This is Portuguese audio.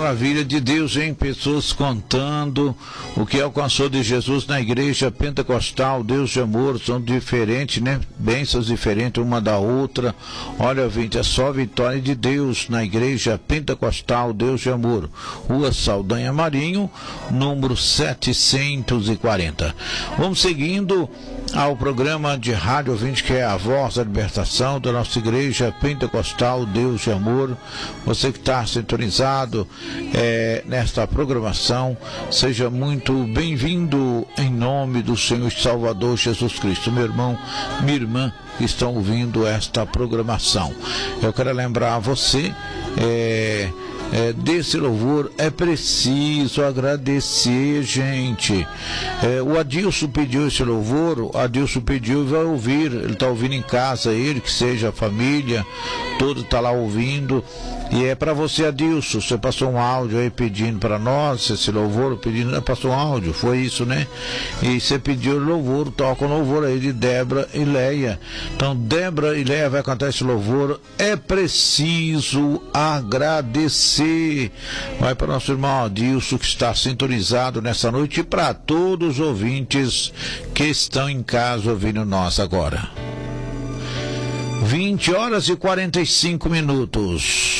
maravilha de Deus, hein? Pessoas contando o que alcançou de Jesus na igreja pentecostal, Deus de amor, são diferentes, né? Bênçãos diferentes uma da outra. Olha, ouvinte, é só vitória de Deus na igreja pentecostal, Deus de amor. Rua Saldanha Marinho, número 740. Vamos seguindo ao programa de rádio ouvinte, que é a voz da libertação da nossa igreja pentecostal, Deus de amor. Você que está sintonizado nesta programação, seja muito bem-vindo em nome do Senhor e Salvador Jesus Cristo. Meu irmão, minha irmã que estão ouvindo esta programação, eu quero lembrar a você desse louvor. É preciso agradecer, gente. O Adilson pediu esse louvor, o Adilson pediu e vai ouvir, ele está ouvindo em casa, ele, que seja a família, todo está lá ouvindo. E é para você, Adilson, você passou um áudio aí pedindo para nós esse louvor, passou um áudio, foi isso, né? E você pediu louvor, toca o louvor aí de Débora e Leia. Então, Débora e Leia vai cantar esse louvor. É preciso agradecer. Vai para nosso irmão Adilson, que está sintonizado nessa noite, e para todos os ouvintes que estão em casa ouvindo nós agora. 20 horas e 45 minutos.